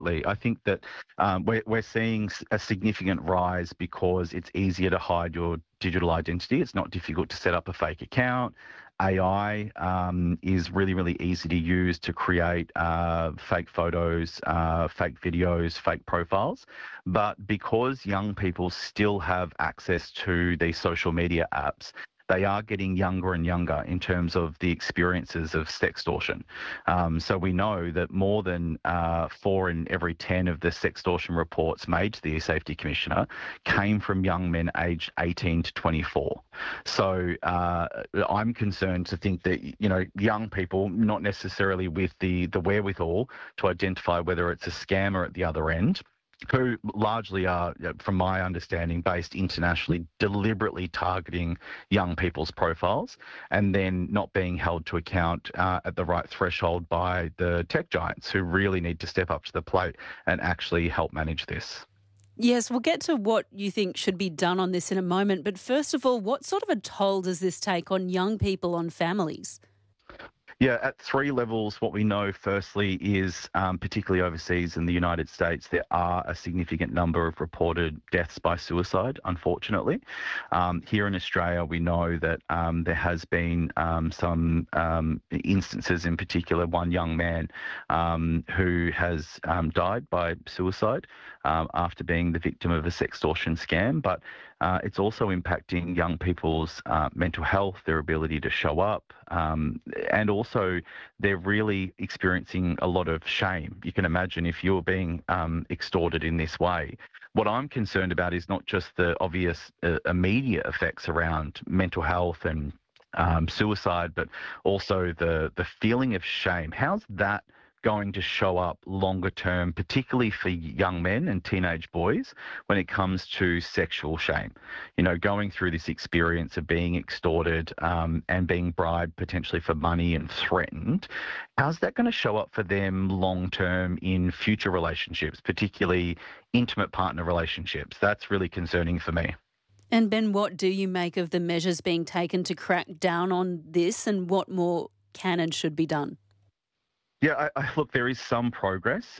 Lee. I think that we're seeing a significant rise because it's easier to hide your digital identity. It's not difficult to set up a fake account. AI is really, really easy to use to create fake photos, fake videos, fake profiles. But because young people still have access to these social media apps, they are getting younger and younger in terms of the experiences of sextortion. So we know that more than 4 in every 10 of the sextortion reports made to the eSafety Commissioner came from young men aged 18 to 24. So I'm concerned to think that, young people, not necessarily with the wherewithal to identify whether it's a scammer at the other end, who largely are, from my understanding, based internationally, deliberately targeting young people's profiles and then not being held to account at the right threshold by the tech giants who really need to step up to the plate and actually help manage this. Yes, we'll get to what you think should be done on this in a moment. But first of all, what sort of a toll does this take on young people, on families? Yeah, at 3 levels, what we know firstly is, particularly overseas in the United States, there are a significant number of reported deaths by suicide, unfortunately. Here in Australia, we know that there has been some instances, in particular one young man who has died by suicide after being the victim of a sextortion scam. But it's also impacting young people's mental health, their ability to show up, and also they're really experiencing a lot of shame. You can imagine if you're being extorted in this way. What I'm concerned about is not just the obvious immediate effects around mental health and suicide, but also the feeling of shame. How's that going to show up longer term, particularly for young men and teenage boys, when it comes to sexual shame? Going through this experience of being extorted and being bribed potentially for money and threatened, how's that going to show up for them long term in future relationships, particularly intimate partner relationships? That's really concerning for me. And Ben, what do you make of the measures being taken to crack down on this, and what more can and should be done? Yeah, look, there is some progress.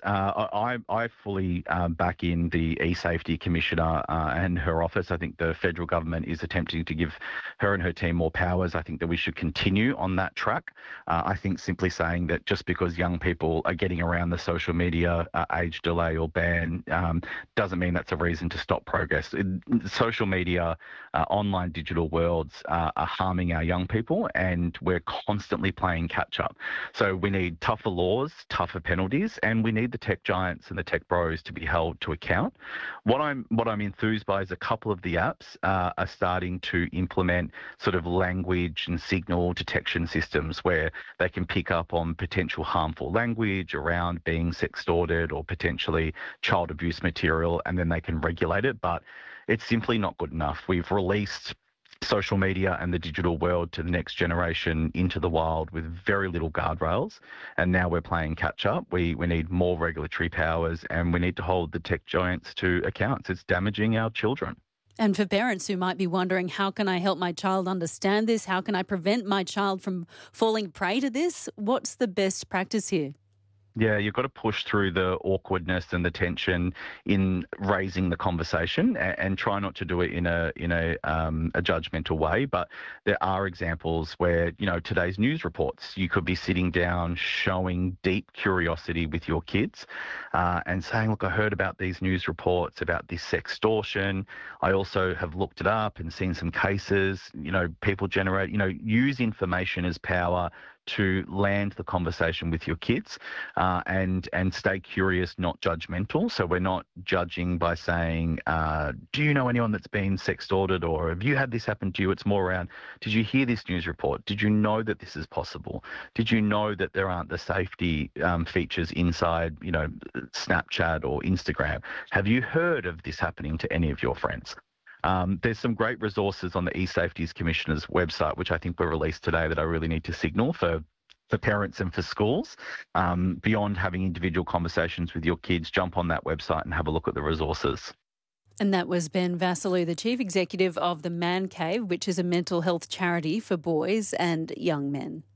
I fully back in the eSafety Commissioner and her office. I think the federal government is attempting to give her and her team more powers. I think that we should continue on that track. I think simply saying that just because young people are getting around the social media age delay or ban doesn't mean that's a reason to stop progress. Social media, online digital worlds are harming our young people, and we're constantly playing catch up. So we need tougher laws, tougher penalties, and we need the tech giants and the tech bros to be held to account. What I'm enthused by is a couple of the apps are starting to implement sort of language and signal detection systems where they can pick up on potential harmful language around being sextorted or potentially child abuse material, and then they can regulate it. But it's simply not good enough. We've released social media and the digital world to the next generation into the wild with very little guardrails, and now we're playing catch up. We need more regulatory powers, and we need to hold the tech giants to account. It's damaging our children. And for parents who might be wondering, how can I help my child understand this? How can I prevent my child from falling prey to this? What's the best practice here? Yeah, you've got to push through the awkwardness and the tension in raising the conversation, and try not to do it in a judgmental way. But there are examples where, today's news reports, you could be sitting down showing deep curiosity with your kids and saying, look, I heard about these news reports about this sextortion. I also have looked it up and seen some cases. People generate, use information as power to land the conversation with your kids and stay curious, not judgmental. So we're not judging by saying, do you know anyone that's been sextorted, or have you had this happen to you? It's more around, did you hear this news report? Did you know that this is possible? Did you know that there aren't the safety features inside, Snapchat or Instagram? Have you heard of this happening to any of your friends? There's some great resources on the eSafety Commissioner's website, which I think were released today, that I really need to signal for parents and for schools. Beyond having individual conversations with your kids, jump on that website and have a look at the resources. And that was Ben Vassalou, the Chief Executive of the Man Cave, which is a mental health charity for boys and young men.